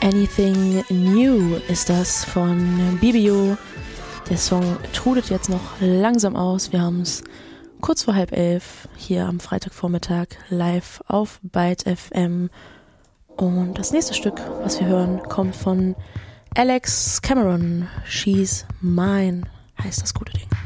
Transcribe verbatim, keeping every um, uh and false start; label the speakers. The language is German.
Speaker 1: Anything New ist das von B B O. Der Song trudet jetzt noch langsam aus. Wir haben es kurz vor halb elf hier am Freitagvormittag live auf Byte F M. Und das nächste Stück, was wir hören, kommt von Alex Cameron. She's Mine heißt das gute Ding.